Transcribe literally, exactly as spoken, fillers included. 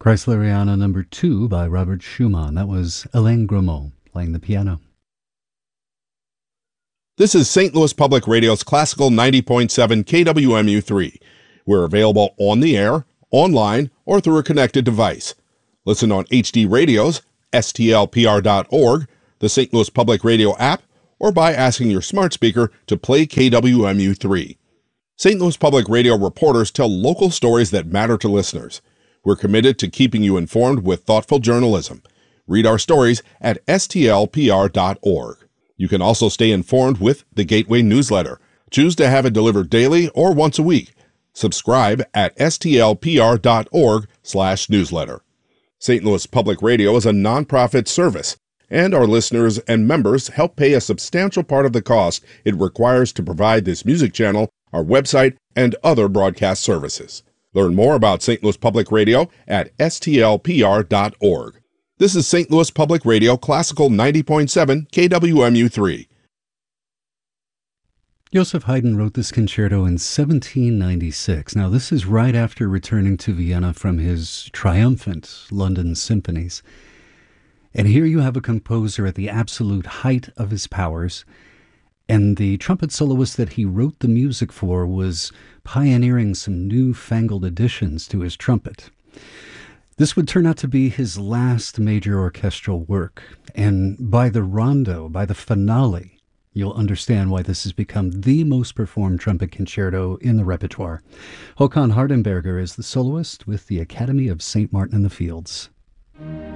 Chrysleriana number two by Robert Schumann. That was Alain Gromont playing the piano. This is Saint Louis Public Radio's Classical ninety point seven K W M U three. We're available on the air, online, or through a connected device. Listen on H D Radios, S T L P R dot org, the Saint Louis Public Radio app, or by asking your smart speaker to play K W M U three. Saint Louis Public Radio reporters tell local stories that matter to listeners. We're committed to keeping you informed with thoughtful journalism. Read our stories at S T L P R dot org. You can also stay informed with the Gateway newsletter. Choose to have it delivered daily or once a week. Subscribe at S T L P R dot org slash newsletter. Saint Louis Public Radio is a nonprofit service, and our listeners and members help pay a substantial part of the cost it requires to provide this music channel, our website, and other broadcast services. Learn more about Saint Louis Public Radio at S T L P R dot org. This is Saint Louis Public Radio Classical ninety point seven K W M U three. Joseph Haydn wrote this concerto in seventeen ninety-six. Now, this is right after returning to Vienna from his triumphant London symphonies. And here you have a composer at the absolute height of his powers, and the trumpet soloist that he wrote the music for was pioneering some newfangled additions to his trumpet. This would turn out to be his last major orchestral work, and by the rondo, by the finale, you'll understand why this has become the most performed trumpet concerto in the repertoire. Håkan Hardenberger is the soloist with the Academy of Saint Martin in the Fields.